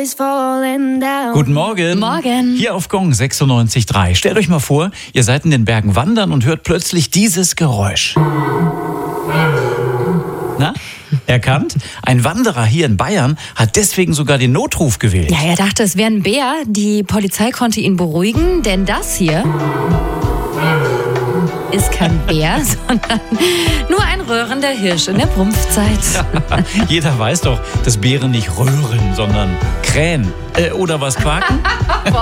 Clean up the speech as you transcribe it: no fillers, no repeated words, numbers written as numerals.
Guten Morgen. Morgen. Hier auf Gong 96.3. Stellt euch mal vor, ihr seid in den Bergen wandern und hört plötzlich dieses Geräusch. Na, erkannt? Ein Wanderer hier in Bayern hat deswegen sogar den Notruf gewählt. Ja, er dachte, es wäre ein Bär. Die Polizei konnte ihn beruhigen, denn das hier ist kein Bär, sondern nur ein röhrender Hirsch in der Prumpfzeit. Jeder weiß doch, dass Bären nicht röhren, sondern krähen. Oder was, quaken?